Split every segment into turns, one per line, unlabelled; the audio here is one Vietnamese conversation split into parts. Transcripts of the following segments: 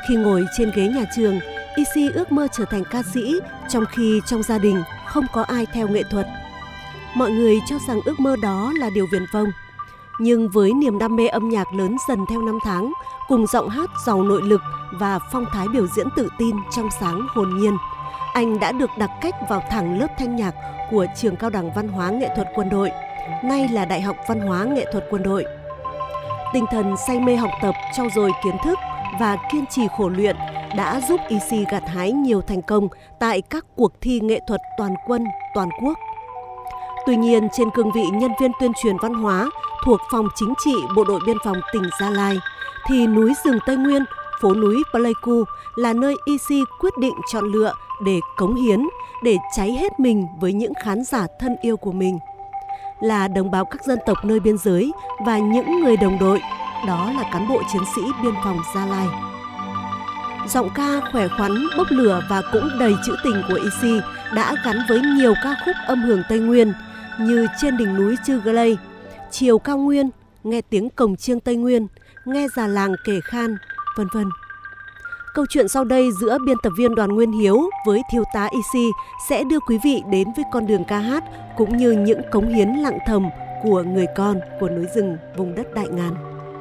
Khi ngồi trên ghế nhà trường, Issy ước mơ trở thành ca sĩ, trong khi trong gia đình không có ai theo nghệ thuật. Mọi người cho rằng ước mơ đó là điều viển vông. Nhưng với niềm đam mê âm nhạc lớn dần theo năm tháng, cùng giọng hát giàu nội lực và phong thái biểu diễn tự tin, trong sáng, hồn nhiên, anh đã được đặc cách vào thẳng lớp thanh nhạc của Trường Cao đẳng Văn hóa Nghệ thuật Quân đội, nay là Đại học Văn hóa Nghệ thuật Quân đội. Tinh thần say mê học tập, trau dồi kiến thức và kiên trì khổ luyện đã giúp Issy gặt hái nhiều thành công tại các cuộc thi nghệ thuật toàn quân, toàn quốc. Tuy nhiên, trên cương vị nhân viên tuyên truyền văn hóa thuộc Phòng Chính trị Bộ đội Biên phòng tỉnh Gia Lai, thì núi rừng Tây Nguyên, phố núi Pleiku là nơi Issy quyết định chọn lựa để cống hiến, để cháy hết mình với những khán giả thân yêu của mình. Là đồng bào các dân tộc nơi biên giới và những người đồng đội, đó là cán bộ chiến sĩ biên phòng Gia Lai. Giọng ca khỏe khoắn, bốc lửa và cũng đầy trữ tình của Issy đã gắn với nhiều ca khúc âm hưởng Tây Nguyên như Trên đỉnh núi Chư Glei, Chiều cao nguyên, Nghe tiếng cồng chiêng Tây Nguyên, Nghe già làng kể khan, vân vân. Câu chuyện sau đây giữa biên tập viên Đoàn Nguyên Hiếu với thiếu tá Issy sẽ đưa quý vị đến với con đường ca hát cũng như những cống hiến lặng thầm của người con của núi rừng vùng đất Đại Ngàn.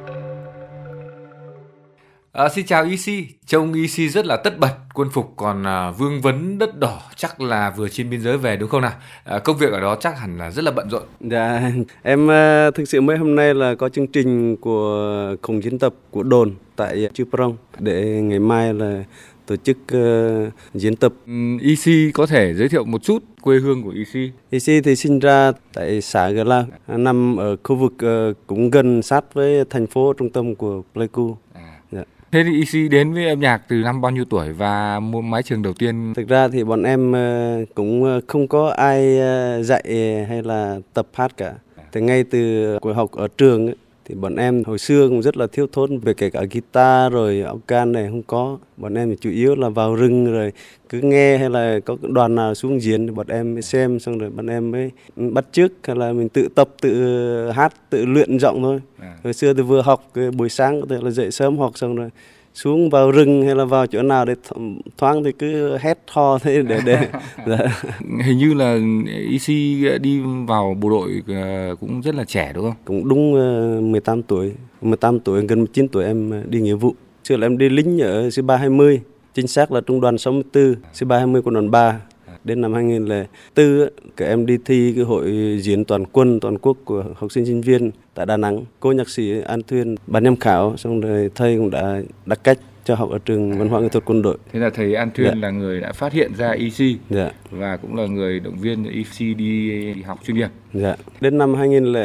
Xin chào Issy, trông Issy rất là tất bật, quân phục còn vương vấn đất đỏ, chắc là vừa trên biên giới về đúng không nào? Công việc ở đó chắc hẳn là rất là bận rộn.
Dạ, em thực sự mấy hôm nay là có chương trình của khung diễn tập của đồn tại Chư Prong để ngày mai là tổ chức diễn tập.
Issy có thể giới thiệu một chút quê hương của Issy?
Issy thì sinh ra tại xã Gờ La, nằm ở khu vực cũng gần sát với thành phố trung tâm của Pleiku. Dạ.
Thế thì Issy đến với âm nhạc từ năm bao nhiêu tuổi và mái trường đầu tiên?
Thực ra thì bọn em cũng không có ai dạy hay là tập hát cả. Thì ngay từ buổi học ở trường ấy, thì bọn em hồi xưa cũng rất là thiếu thốn về kể cả guitar rồi organ này không có. Bọn em thì chủ yếu là vào rừng rồi cứ nghe hay là có đoàn nào xuống diễn thì bọn em mới xem, xong rồi bọn em mới bắt chước hay là mình tự tập, tự hát, tự luyện giọng thôi. Hồi xưa thì vừa học cái buổi sáng có thể là dậy sớm học xong rồi xuống vào rừng hay là vào chỗ nào để thoáng thì cứ hét ho thế để dạ.
Hình như là Issy đi vào bộ đội cũng rất là trẻ đúng không?
Cũng đúng 18 tuổi, gần 19 tuổi em đi nghĩa vụ. Trước là em đi lính ở C320, chính xác là trung đoàn 64, C320 quân đoàn 3. Đến năm 2004, các em đi thi cái hội diễn toàn quân, toàn quốc của học sinh sinh viên tại Đà Nẵng. Cô nhạc sĩ An Thuyên ban giám khảo, xong rồi thầy cũng đã đặt cách cho học ở trường Văn hóa Nghệ thuật Quân đội.
Thế là thầy An Thuyên là người đã phát hiện ra Issy và cũng là người động viên Issy đi học chuyên nghiệp.
Dạ. Đến năm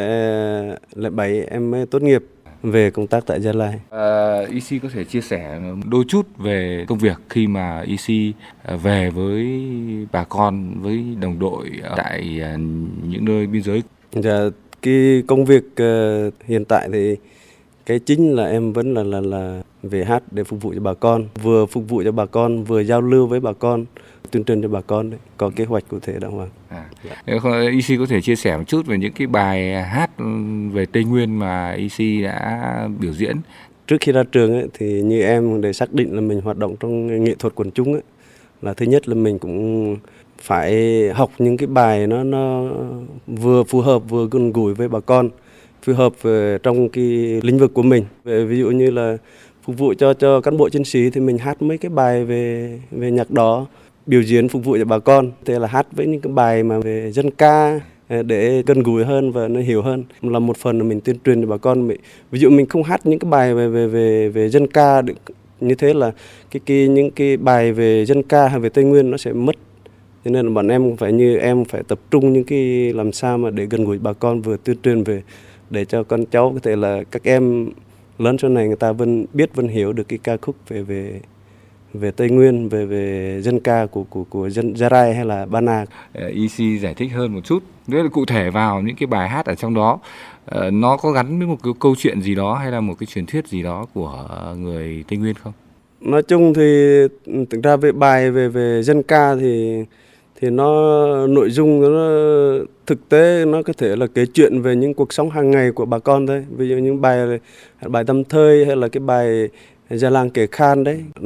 2007 em mới tốt nghiệp về công tác tại Gia Lai.
Issy có thể chia sẻ đôi chút về công việc khi mà Issy về với bà con, với đồng đội tại những nơi biên giới?
Dạ, cái công việc hiện tại thì cái chính là em vẫn là về hát để phục vụ cho bà con, vừa phục vụ cho bà con, vừa giao lưu với bà con, tuyên truyền cho bà con đấy, có kế hoạch cụ thể đàng hoàng.
Issy có thể chia sẻ một chút về những cái bài hát về Tây Nguyên mà Issy đã biểu diễn?
Trước khi ra trường ấy, thì như em để xác định là mình hoạt động trong nghệ thuật quần chúng ấy, là thứ nhất là mình cũng phải học những cái bài nó vừa phù hợp vừa gần gũi với bà con, phù hợp trong cái lĩnh vực của mình. Ví dụ như là phục vụ cho cán bộ chiến sĩ thì mình hát mấy cái bài về nhạc đỏ, biểu diễn phục vụ cho bà con. Thế là hát với những cái bài mà về dân ca để gần gũi hơn và nó hiểu hơn. Là một phần là mình tuyên truyền cho bà con. Ví dụ mình không hát những cái bài về dân ca được, như thế là những cái bài về dân ca hay về Tây Nguyên nó sẽ mất. Cho nên là bọn em phải tập trung những cái làm sao mà để gần gũi bà con, vừa tuyên truyền về để cho con cháu có thể là các em lớn sau này người ta vẫn biết, vẫn hiểu được cái ca khúc về Tây Nguyên, về dân ca của dân Gia Rai hay là Ba Na.
Issy giải thích hơn một chút, rất là cụ thể vào những cái bài hát ở trong đó, nó có gắn với một cái câu chuyện gì đó hay là một cái truyền thuyết gì đó của người Tây Nguyên không?
Nói chung thì thực ra về bài về dân ca thì nó nội dung nó thực tế, nó có thể là kể chuyện về những cuộc sống hàng ngày của bà con thôi. Ví dụ những bài Tâm Thơi hay là cái bài Già làng kể khan đấy.